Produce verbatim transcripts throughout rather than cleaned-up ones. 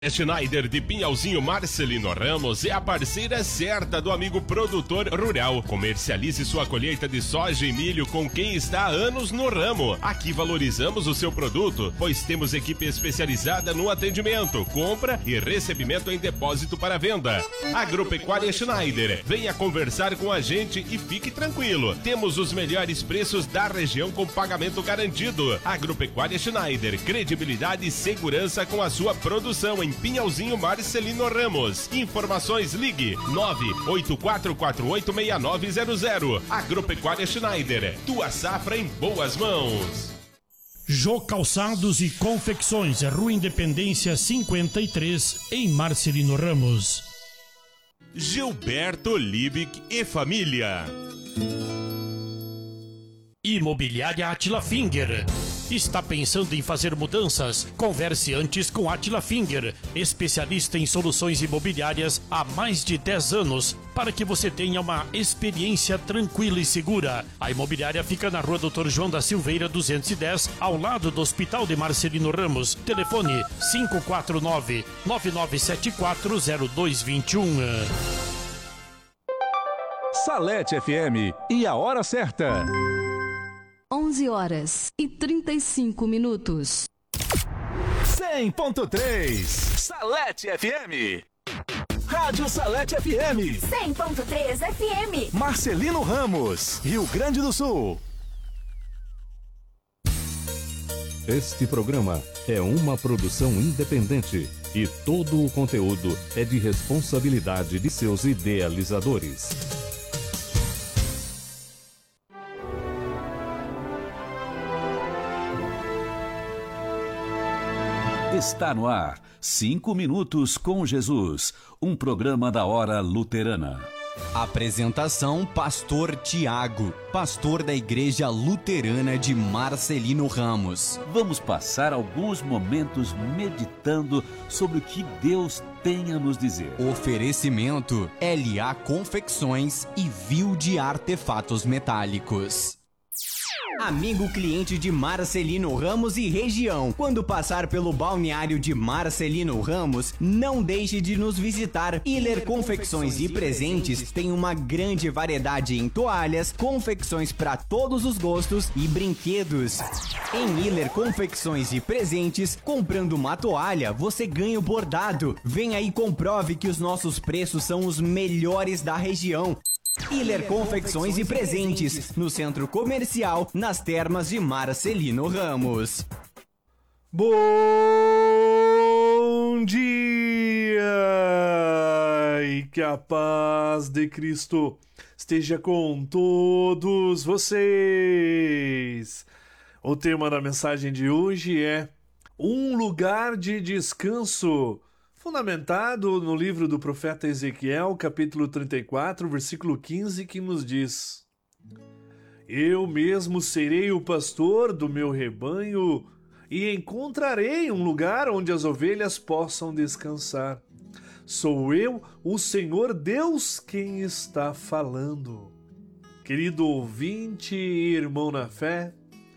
Schneider de Pinhalzinho Marcelino Ramos é a parceira certa do amigo produtor rural. Comercialize sua colheita de soja e milho com quem está há anos no ramo. Aqui valorizamos o seu produto, pois temos equipe especializada no atendimento, compra e recebimento em depósito para venda. Agropecuária Schneider, venha conversar com a gente e fique tranquilo. Temos os melhores preços da região com pagamento garantido. Agropecuária Schneider, credibilidade e segurança com a sua produção em Pinhalzinho Marcelino Ramos. Informações, ligue nove oito quatro quatro oito seis nove zero zero. Agropecuária Schneider, tua safra em boas mãos. Jô Calçados e Confecções, Rua Independência cinquenta e três, em Marcelino Ramos. Gilberto Liebig e família. Imobiliária Atila Finger. Está pensando em fazer mudanças? Converse antes com Atila Finger, especialista em soluções imobiliárias há mais de dez anos, para que você tenha uma experiência tranquila e segura. A imobiliária fica na Rua doutor João da Silveira duzentos e dez, ao lado do Hospital de Marcelino Ramos. Telefone cinco quatro nove, nove nove sete quatro zero dois dois um. Salete F M e a hora certa. onze horas e trinta e cinco minutos. cem ponto três Salete F M. Rádio Salete F M. cem ponto três F M. Marcelino Ramos, Rio Grande do Sul. Este programa é uma produção independente e todo o conteúdo é de responsabilidade de seus idealizadores. Está no ar, Cinco Minutos com Jesus, um programa da Hora Luterana. Apresentação, Pastor Tiago, pastor da Igreja Luterana de Marcelino Ramos. Vamos passar alguns momentos meditando sobre o que Deus tem a nos dizer. Oferecimento, L A Confecções e Vil de Artefatos Metálicos. Amigo cliente de Marcelino Ramos e região, quando passar pelo balneário de Marcelino Ramos, não deixe de nos visitar. Hiller Confecções e Presentes tem uma grande variedade em toalhas, confecções para todos os gostos e brinquedos. Em Hiller Confecções e Presentes, comprando uma toalha, você ganha o bordado. Venha e comprove que os nossos preços são os melhores da região. Hiller Confecções e Presentes, no Centro Comercial, nas Termas de Marcelino Ramos. Bom dia! E que a paz de Cristo esteja com todos vocês. O tema da mensagem de hoje é um lugar de descanso, fundamentado no livro do profeta Ezequiel, capítulo trinta e quatro, versículo quinze, que nos diz: Eu mesmo serei o pastor do meu rebanho e encontrarei um lugar onde as ovelhas possam descansar. Sou eu, o Senhor Deus, quem está falando. Querido ouvinte e irmão na fé,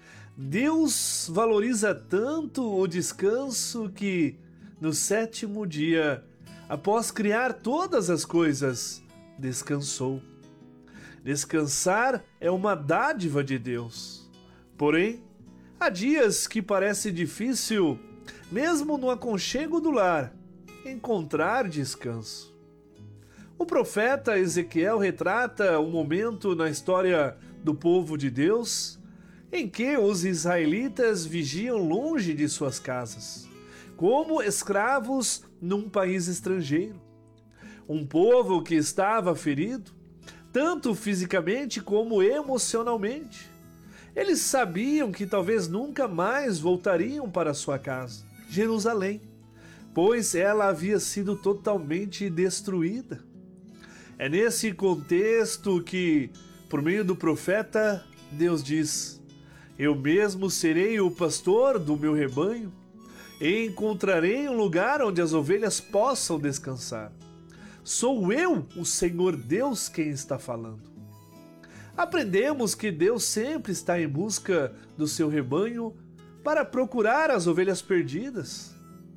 Deus valoriza tanto o descanso que, no sétimo dia, após criar todas as coisas, descansou. Descansar é uma dádiva de Deus. Porém, há dias que parece difícil, mesmo no aconchego do lar, encontrar descanso. O profeta Ezequiel retrata um momento na história do povo de Deus em que os israelitas vigiam longe de suas casas, como escravos num país estrangeiro. Um povo que estava ferido, tanto fisicamente como emocionalmente. Eles sabiam que talvez nunca mais voltariam para sua casa, Jerusalém, pois ela havia sido totalmente destruída. É nesse contexto que, por meio do profeta, Deus diz: Eu mesmo serei o pastor do meu rebanho, e encontrarei um lugar onde as ovelhas possam descansar. Sou eu, o Senhor Deus, quem está falando. Aprendemos que Deus sempre está em busca do seu rebanho para procurar as ovelhas perdidas.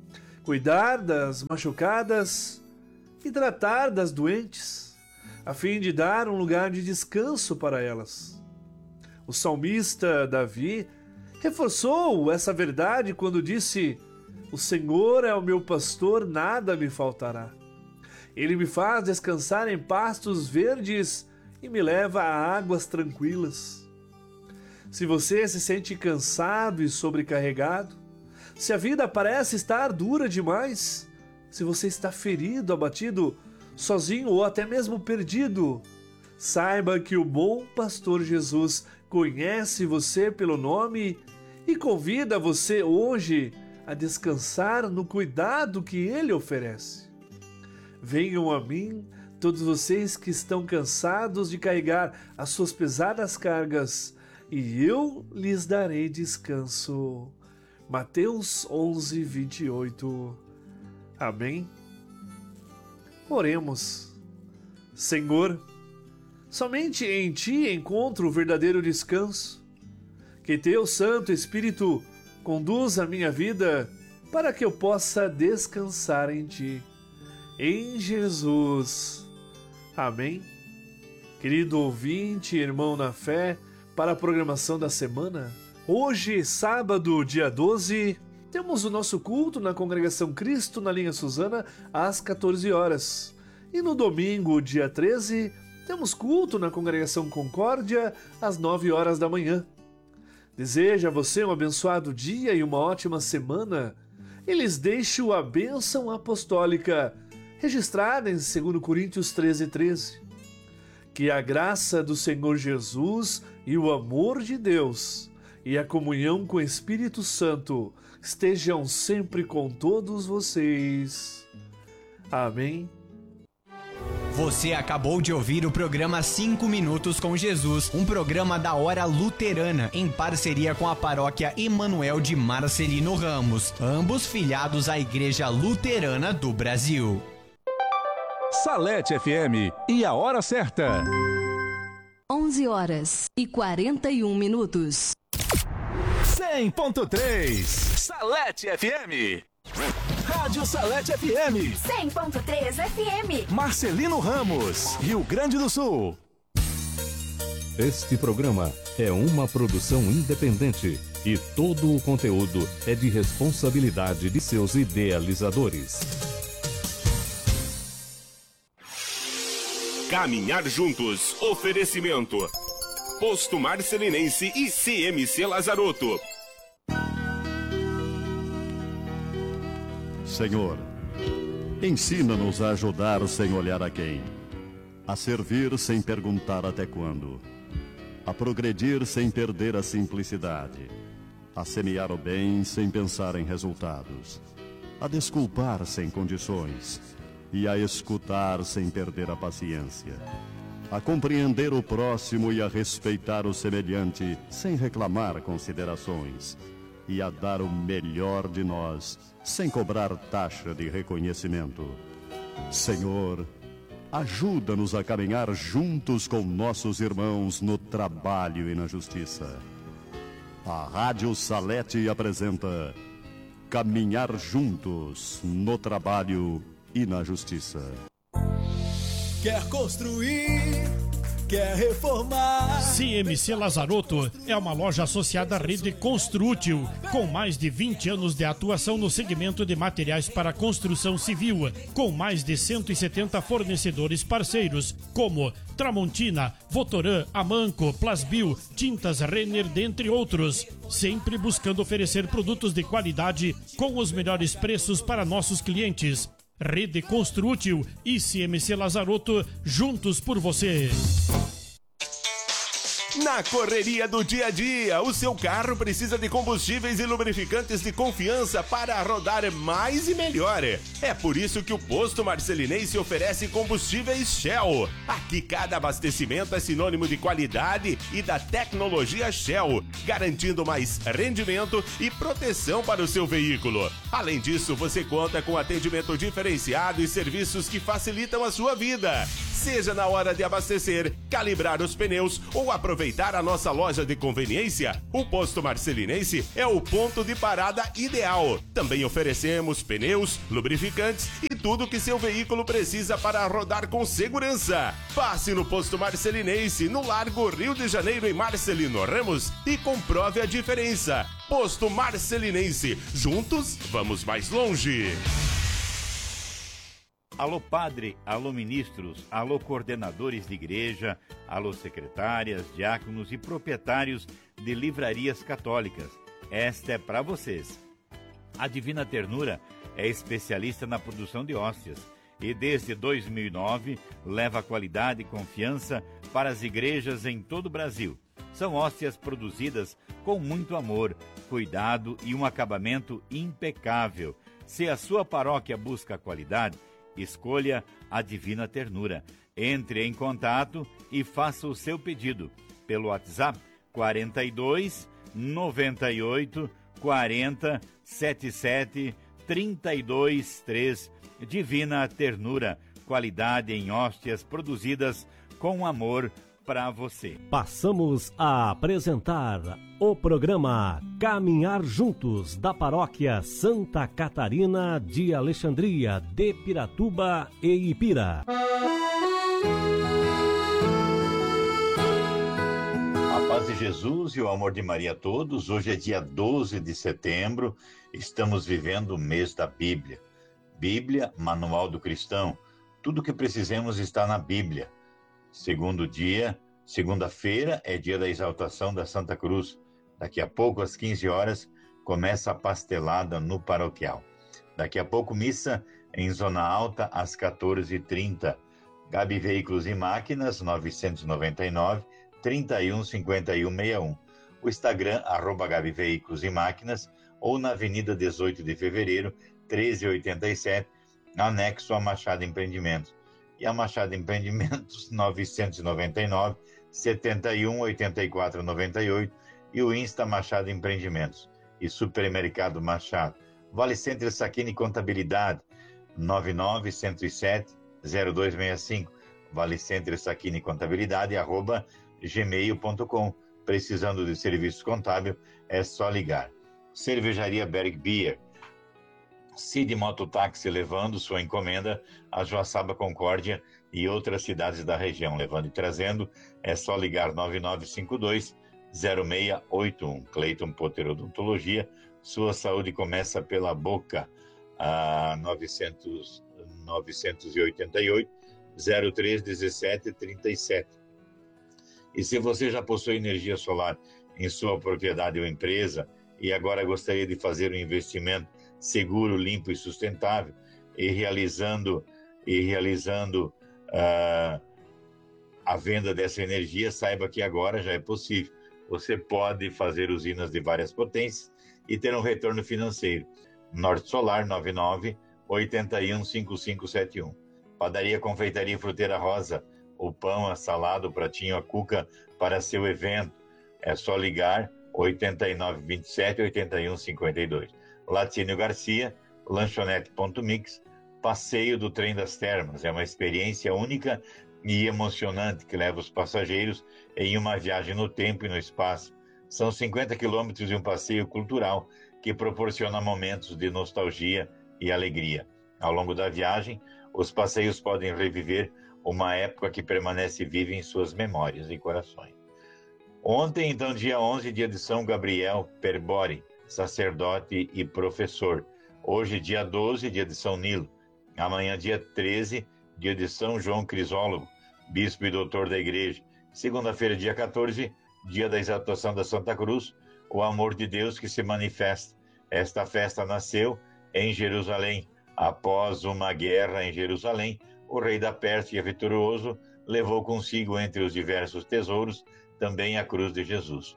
cuidar das machucadas e tratar das doentes, a fim de dar um lugar de descanso para elas. O salmista Davi reforçou essa verdade quando disse: "O Senhor é o meu pastor, nada me faltará. Ele me faz descansar em pastos verdes e me leva a águas tranquilas." Se você se sente cansado e sobrecarregado, se a vida parece estar dura demais, se você está ferido, abatido, sozinho ou até mesmo perdido, saiba que o bom pastor Jesus conhece você pelo nome e convida você hoje a descansar no cuidado que ele oferece. Venham a mim, todos vocês que estão cansados de carregar as suas pesadas cargas, e eu lhes darei descanso. Mateus onze, vinte e oito. Amém? Oremos. Senhor, somente em Ti encontro o verdadeiro descanso. Que Teu Santo Espírito conduza a minha vida para que eu possa descansar em Ti. Em Jesus. Amém? Querido ouvinte, irmão na fé, para a programação da semana, hoje, sábado, dia doze, temos o nosso culto na Congregação Cristo na Linha Suzana às quatorze horas. E no domingo, dia treze, temos culto na Congregação Concórdia às nove horas da manhã. Desejo a você um abençoado dia e uma ótima semana. E lhes deixo a bênção apostólica, registrada em segundo Coríntios treze, treze. Que a graça do Senhor Jesus e o amor de Deus e a comunhão com o Espírito Santo estejam sempre com todos vocês. Amém. Você acabou de ouvir o programa cinco Minutos com Jesus, um programa da Hora Luterana, em parceria com a Paróquia Emanuel de Marcelino Ramos, ambos filiados à Igreja Luterana do Brasil. Salete F M e a hora certa. onze horas e quarenta e um minutos. cem ponto três Salete F M. Rádio Salete F M. cem ponto três F M. Marcelino Ramos, Rio Grande do Sul. Este programa é uma produção independente e todo o conteúdo é de responsabilidade de seus idealizadores. Caminhar juntos. Oferecimento. Posto Marcelinense e C M C Lazarotto. Senhor, ensina-nos a ajudar sem olhar a quem, a servir sem perguntar até quando, a progredir sem perder a simplicidade, a semear o bem sem pensar em resultados, a desculpar sem condições e a escutar sem perder a paciência, a compreender o próximo e a respeitar o semelhante sem reclamar considerações, e a dar o melhor de nós sem cobrar taxa de reconhecimento. Senhor, ajuda-nos a caminhar juntos com nossos irmãos no trabalho e na justiça. A Rádio Salete apresenta Caminhar Juntos no Trabalho e na Justiça. Quer construir, quer reformar. C M C Lazarotto é uma loja associada à rede Construtil, com mais de vinte anos de atuação no segmento de materiais para construção civil, com mais de cento e setenta fornecedores parceiros, como Tramontina, Votoran, Amanco, Plasbil, Tintas Renner, dentre outros. Sempre buscando oferecer produtos de qualidade com os melhores preços para nossos clientes. Rede Construtil e C M C Lazarotto, juntos por você. Na correria do dia a dia, o seu carro precisa de combustíveis e lubrificantes de confiança para rodar mais e melhor. É por isso que o Posto Marcelinense oferece combustíveis Shell. Aqui cada abastecimento é sinônimo de qualidade e da tecnologia Shell, garantindo mais rendimento e proteção para o seu veículo. Além disso, você conta com atendimento diferenciado e serviços que facilitam a sua vida. Seja na hora de abastecer, calibrar os pneus ou aproveitar a nossa loja de conveniência, o Posto Marcelinense é o ponto de parada ideal. Também oferecemos pneus, lubrificantes e tudo que seu veículo precisa para rodar com segurança. Passe no Posto Marcelinense, no Largo Rio de Janeiro, em Marcelino Ramos, e comprove a diferença. Posto Marcelinense, juntos vamos mais longe. Alô padre, alô ministros, alô coordenadores de igreja, alô secretárias, diáconos e proprietários de livrarias católicas. Esta é para vocês. A Divina Ternura é especialista na produção de hóstias e desde dois mil e nove leva qualidade e confiança para as igrejas em todo o Brasil. São hóstias produzidas com muito amor, cuidado e um acabamento impecável. Se a sua paróquia busca qualidade, escolha a Divina Ternura. Entre em contato e faça o seu pedido pelo WhatsApp quarenta e dois, noventa e oito, quarenta, setenta e sete, trinta e dois, três. Divina Ternura, qualidade em hóstias produzidas com amor para você. Passamos a apresentar o programa Caminhar Juntos, da Paróquia Santa Catarina de Alexandria, de Piratuba e Ipira. A paz de Jesus e o amor de Maria a todos. Hoje é dia doze de setembro, estamos vivendo o mês da Bíblia. Bíblia, manual do cristão. Tudo que precisamos está na Bíblia. Segundo dia, segunda-feira, é dia da exaltação da Santa Cruz. Daqui a pouco, às quinze horas, começa a pastelada no paroquial. Daqui a pouco, missa em Zona Alta, às quatorze e trinta. Gabi Veículos e Máquinas, novecentos e noventa e nove, trinta e um, cinquenta e um, sessenta e um. O Instagram, arroba Gabi Veículos e Máquinas, ou na Avenida dezoito de Fevereiro, treze oitenta e sete, anexo a Machado Empreendimentos. E a Machado Empreendimentos, novecentos e noventa e nove, setenta e um, oitenta e quatro, noventa e oito, e o Insta Machado Empreendimentos. E Supermercado Machado. Vale Center Saquini Contabilidade, nove nove, cento e sete, zero dois seis cinco. Vale Center Saquini Contabilidade, arroba gmail ponto com. Precisando de serviço contábil, é só ligar. Cervejaria Berg Beer. Cid Mototáxi levando sua encomenda a Joaçaba, Concórdia e outras cidades da região, levando e trazendo, é só ligar nove nove cinco dois, zero seis oito um. Cleiton Potter Odontologia, sua saúde começa pela boca, a novecentos, novecentos e oitenta e oito, zero três, dezessete, trinta e sete. E se você já possui energia solar em sua propriedade ou empresa e agora gostaria de fazer um investimento seguro, limpo e sustentável, e realizando, e realizando uh, a venda dessa energia, saiba que agora já é possível. Você pode fazer usinas de várias potências e ter um retorno financeiro. Norte Solar, nove nove, oito um, cinco cinco sete um. Padaria, Confeitaria e Fruteira Rosa, o pão, a salada, o pratinho, a cuca para seu evento. É só ligar oito nove, vinte e sete, oitenta e um, cinquenta e dois. Laticínio Garcia, Lanchonete Ponto Mix, Passeio do Trem das Termas. É uma experiência única e emocionante que leva os passageiros em uma viagem no tempo e no espaço. São cinquenta quilômetros de um passeio cultural que proporciona momentos de nostalgia e alegria. Ao longo da viagem, os passeios podem reviver uma época que permanece viva em suas memórias e corações. Ontem, então, dia onze, dia de São Gabriel Perbori, sacerdote e professor. Hoje, dia doze, dia de São Nilo. Amanhã, dia treze, dia de São João Crisólogo, bispo e doutor da igreja. Segunda-feira, dia quatorze, dia da exaltação da Santa Cruz, o amor de Deus que se manifesta. Esta festa nasceu em Jerusalém. Após uma guerra em Jerusalém, o rei da Pérsia, vitorioso, levou consigo entre os diversos tesouros também a cruz de Jesus.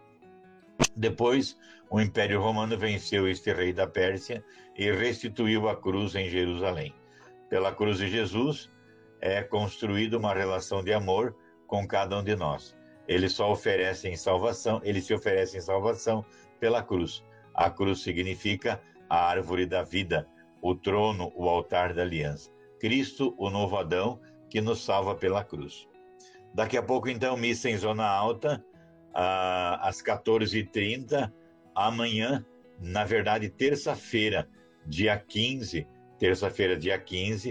Depois, o Império Romano venceu este rei da Pérsia e restituiu a cruz em Jerusalém. Pela cruz de Jesus é construída uma relação de amor com cada um de nós. Ele só oferece em salvação, ele se oferece em salvação pela cruz. A cruz significa a árvore da vida, o trono, o altar da aliança. Cristo, o novo Adão, que nos salva pela cruz. Daqui a pouco, então, missa em Zona Alta, às quatorze e trinta. Amanhã, na verdade, terça-feira, dia quinze, terça-feira, dia quinze,